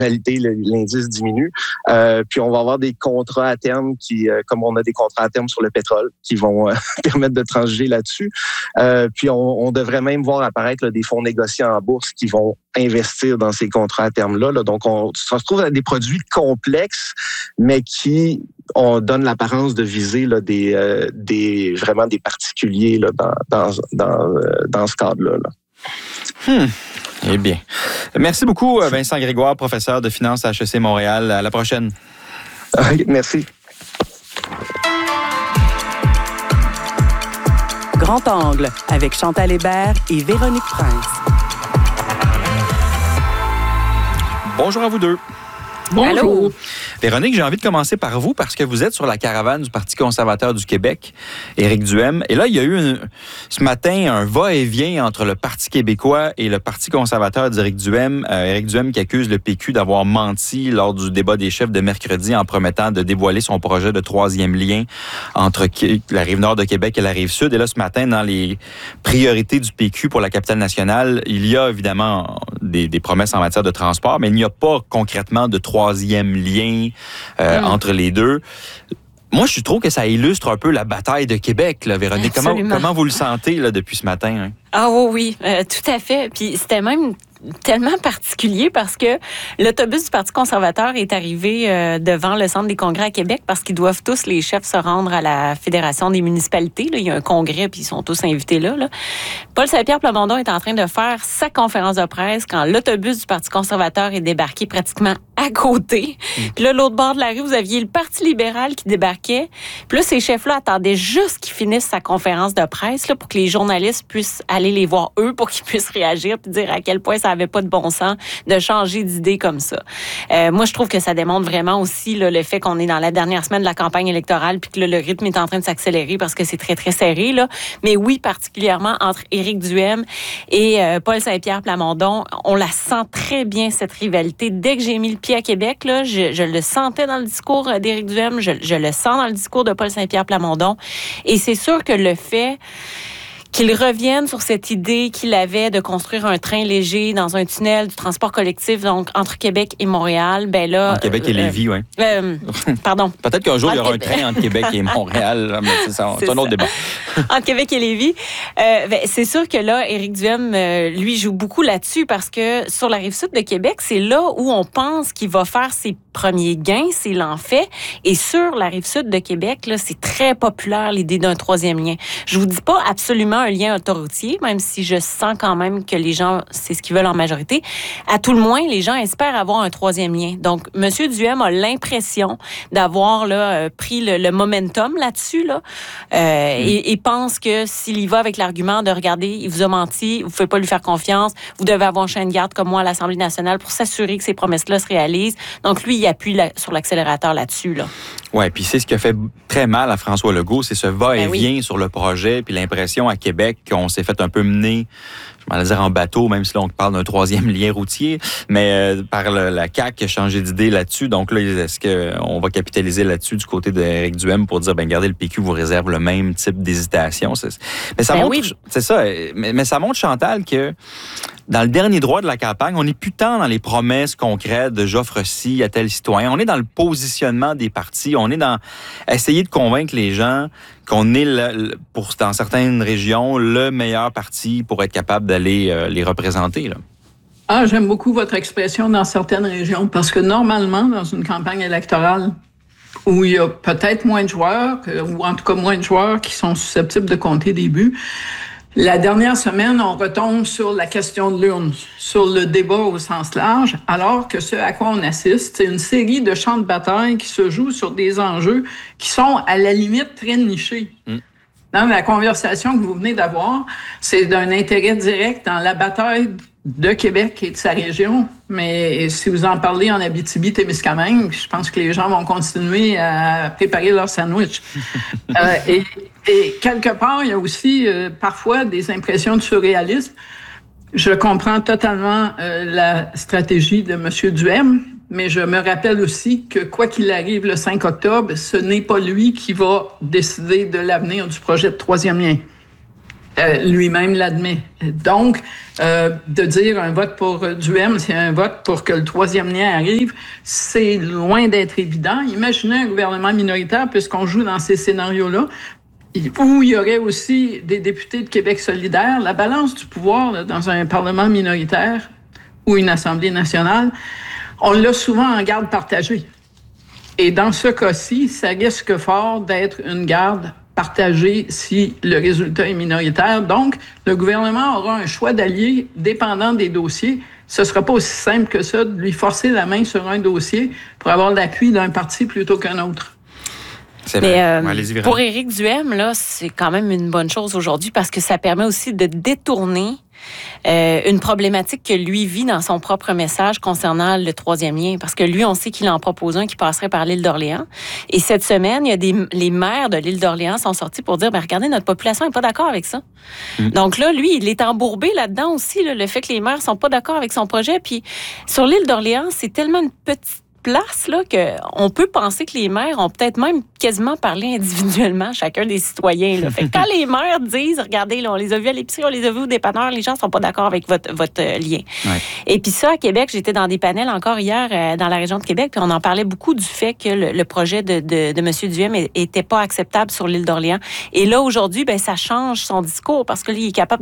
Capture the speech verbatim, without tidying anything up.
réalité, l'indice diminue. Euh, puis, on va avoir des contrats à terme qui, euh, comme on a des contrats à terme sur le pétrole, qui vont euh, permettre de transiger là-dessus. Euh, puis, on, on devrait même voir apparaître là, des fonds négociés en bourse qui vont investir dans ces contrats à terme-là. Là. Donc, on, on se retrouve à des produits complexes, mais qui on donne l'apparence de viser là, des, euh, des vraiment des particuliers là, dans, dans, dans, euh, dans ce cadre-là. Là. Hmm. Eh bien. Merci beaucoup, Vincent Grégoire, professeur de finance à H E C Montréal. À la prochaine. Merci. Grand Angle avec Chantal Hébert et Véronique Prince. Bonjour à vous deux. Bonjour. Allô. Véronique, j'ai envie de commencer par vous parce que vous êtes sur la caravane du Parti conservateur du Québec, Éric Duhem. Et là, il y a eu une, ce matin un va-et-vient entre le Parti québécois et le Parti conservateur d'Éric Duhem. Euh, Éric Duhem qui accuse le P Q d'avoir menti lors du débat des chefs de mercredi en promettant de dévoiler son projet de troisième lien entre la Rive-Nord de Québec et la Rive-Sud. Et là, ce matin, dans les priorités du P Q pour la capitale nationale, il y a évidemment des, des promesses en matière de transport, mais il n'y a pas concrètement de troisième lien euh, mmh. entre les deux. Moi, je trouve que ça illustre un peu la bataille de Québec, là, Véronique. Comment, comment vous le sentez là, depuis ce matin? Hein? Ah oui, oui, euh, tout à fait. Puis c'était même tellement particulier parce que l'autobus du Parti conservateur est arrivé euh, devant le Centre des congrès à Québec parce qu'ils doivent tous, les chefs, se rendre à la Fédération des municipalités. Là, il y a un congrès, puis ils sont tous invités là, là. Paul Saint-Pierre Plamondon est en train de faire sa conférence de presse quand l'autobus du Parti conservateur est débarqué pratiquement à côté. Mmh. Puis là, l'autre bord de la rue, vous aviez le Parti libéral qui débarquait. Puis là, ces chefs-là attendaient juste qu'il finisse sa conférence de presse là, pour que les journalistes puissent aller les voir eux, pour qu'ils puissent réagir puis dire à quel point ça avait pas de bon sens de changer d'idée comme ça. Euh, moi, je trouve que ça démontre vraiment aussi là, le fait qu'on est dans la dernière semaine de la campagne électorale puis que là, le rythme est en train de s'accélérer parce que c'est très, très serré. Là. Mais oui, particulièrement entre Éric Duhem et euh, Paul Saint-Pierre Plamondon, on la sent très bien, cette rivalité. Dès que j'ai mis le pied à Québec, là, je, je le sentais dans le discours d'Éric Duhem, je, je le sens dans le discours de Paul Saint-Pierre Plamondon. Et c'est sûr que le fait qu'il revienne sur cette idée qu'il avait de construire un train léger dans un tunnel du transport collectif, donc entre Québec et Montréal, ben là... Entre Québec et Lévis, euh, oui. Euh, pardon. Peut-être qu'un jour, il y aura un train entre Québec et Montréal, mais c'est, ça, c'est, c'est un autre débat. Entre Québec et Lévis. Euh, ben, c'est sûr que là, Éric Duhem, euh, lui, joue beaucoup là-dessus parce que sur la Rive-Sud de Québec, c'est là où on pense qu'il va faire ses premiers gains, s'il en fait. Et sur la Rive-Sud de Québec, là, c'est très populaire, l'idée d'un troisième lien. Je vous dis pas absolument un lien autoroutier, même si je sens quand même que les gens, c'est ce qu'ils veulent en majorité. À tout le moins, les gens espèrent avoir un troisième lien. Donc, M. Duhem a l'impression d'avoir là, pris le, le momentum là-dessus là, euh, mmh. et, et pense que s'il y va avec l'argument de regarder, il vous a menti, vous ne pouvez pas lui faire confiance, vous devez avoir un chien de garde comme moi à l'Assemblée nationale pour s'assurer que ces promesses-là se réalisent. Donc, lui, il appuie la, sur l'accélérateur là-dessus. Là. Oui, puis c'est ce qui a fait très mal à François Legault, c'est ce va-et-vient ben oui. sur le projet, puis l'impression à Québec qu'on s'est fait un peu mener, je m'en dire en bateau, même si là on parle d'un troisième lien routier, mais euh, par le, la C A Q qui a changé d'idée là-dessus. Donc là, est-ce qu'on va capitaliser là-dessus du côté d'Éric Duhem pour dire, ben regardez, le P Q vous réserve le même type d'hésitation. C'est, mais ça ben montre, oui. c'est ça, mais, mais ça montre, Chantal, que dans le dernier droit de la campagne, on n'est plus tant dans les promesses concrètes de j'offre ci à tel citoyen. On est dans le positionnement des partis. On est dans essayer de convaincre les gens qu'on est, le, pour, dans certaines régions, le meilleur parti pour être capable d'aller euh, les représenter. Là. Ah, j'aime beaucoup votre expression dans certaines régions parce que normalement, dans une campagne électorale où il y a peut-être moins de joueurs, ou en tout cas moins de joueurs qui sont susceptibles de compter des buts, la dernière semaine, on retombe sur la question de l'urne, sur le débat au sens large, alors que ce à quoi on assiste, c'est une série de champs de bataille qui se jouent sur des enjeux qui sont à la limite très nichés. Mm. Dans la conversation que vous venez d'avoir, c'est d'un intérêt direct dans la bataille de Québec et de sa région. Mais si vous en parlez en Abitibi-Témiscamingue, je pense que les gens vont continuer à préparer leur sandwich. euh, et, et quelque part, il y a aussi euh, parfois des impressions de surréalisme. Je comprends totalement euh, la stratégie de M. Duhem, mais je me rappelle aussi que quoi qu'il arrive le cinq octobre, ce n'est pas lui qui va décider de l'avenir du projet de troisième lien. Euh, lui-même l'admet. Donc, euh, de dire un vote pour euh, Duhem, c'est un vote pour que le troisième lien arrive, c'est loin d'être évident. Imaginez un gouvernement minoritaire, puisqu'on joue dans ces scénarios-là, où il y aurait aussi des députés de Québec solidaire. La balance du pouvoir là, dans un parlement minoritaire ou une Assemblée nationale, on l'a souvent en garde partagée. Et dans ce cas-ci, ça risque fort d'être une garde partagée si le résultat est minoritaire. Donc, le gouvernement aura un choix d'alliés dépendant des dossiers. Ce ne sera pas aussi simple que ça de lui forcer la main sur un dossier pour avoir l'appui d'un parti plutôt qu'un autre. C'est Mais euh, ouais, pour Éric Duhem, là, c'est quand même une bonne chose aujourd'hui parce que ça permet aussi de détourner Euh, une problématique que lui vit dans son propre message concernant le troisième lien. Parce que lui, on sait qu'il en propose un qui passerait par l'île d'Orléans. Et cette semaine, il y a des, les maires de l'île d'Orléans sont sortis pour dire, ben regardez, notre population n'est pas d'accord avec ça. Mmh. Donc là, lui, il est embourbé là-dedans aussi, là, le fait que les maires sont pas d'accord avec son projet. Puis sur l'île d'Orléans, c'est tellement une petite place là qu'on peut penser que les maires ont peut-être même quasiment parlé individuellement chacun des citoyens. Là. Fait que quand les maires disent, regardez, là, on les a vus à l'épicerie, on les a vus au dépanneur, les gens sont pas d'accord avec votre, votre euh, lien. Ouais. Et puis ça, à Québec, j'étais dans des panels encore hier euh, dans la région de Québec, puis on en parlait beaucoup du fait que le, le projet de, de, de M. Duhem était pas acceptable sur l'île d'Orléans. Et là, aujourd'hui, ben ça change son discours parce que lui, il est capable